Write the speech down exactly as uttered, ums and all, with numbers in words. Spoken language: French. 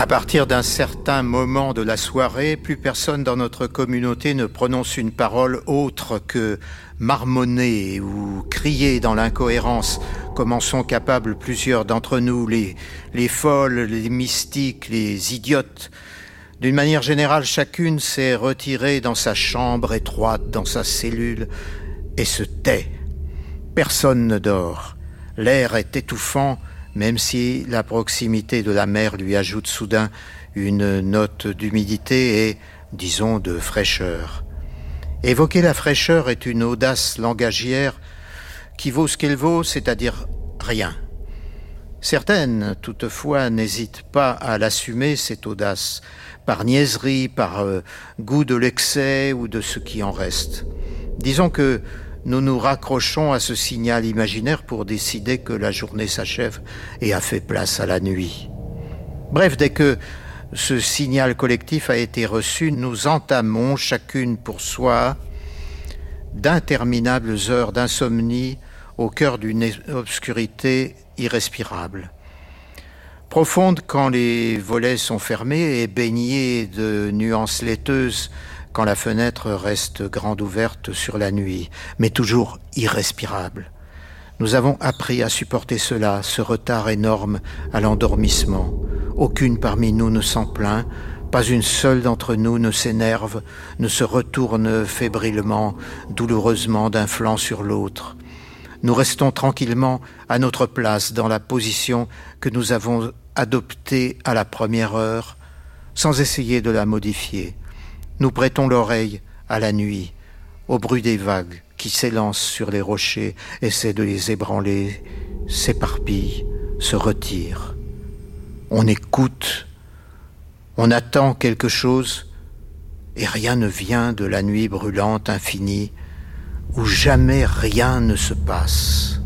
À partir d'un certain moment de la soirée, plus personne dans notre communauté ne prononce une parole autre que marmonner ou crier dans l'incohérence, comme en sont capables plusieurs d'entre nous, les, les folles, les mystiques, les idiotes. D'une manière générale, chacune s'est retirée dans sa chambre étroite, dans sa cellule, et se tait. Personne ne dort. L'air est étouffant, même si la proximité de la mer lui ajoute soudain une note d'humidité et, disons, de fraîcheur. Évoquer la fraîcheur est une audace langagière qui vaut ce qu'elle vaut, c'est-à-dire rien. Certaines, toutefois, n'hésitent pas à l'assumer, cette audace, par niaiserie, par euh, goût de l'excès ou de ce qui en reste. Disons que nous nous raccrochons à ce signal imaginaire pour décider que la journée s'achève et a fait place à la nuit. Bref, dès que ce signal collectif a été reçu, nous entamons, chacune pour soi, d'interminables heures d'insomnie au cœur d'une obscurité irrespirable. Profonde quand les volets sont fermés et baignée de nuances laiteuses quand la fenêtre reste grande ouverte sur la nuit, mais toujours irrespirable. Nous avons appris à supporter cela, ce retard énorme à l'endormissement. Aucune parmi nous ne s'en plaint, pas une seule d'entre nous ne s'énerve, ne se retourne fébrilement, douloureusement d'un flanc sur l'autre. Nous restons tranquillement à notre place dans la position que nous avons adoptée à la première heure, sans essayer de la modifier. Nous prêtons l'oreille à la nuit, au bruit des vagues qui s'élancent sur les rochers, essaient de les ébranler, s'éparpillent, se retirent. On écoute, on attend quelque chose, et rien ne vient de la nuit brûlante infinie, où jamais rien ne se passe.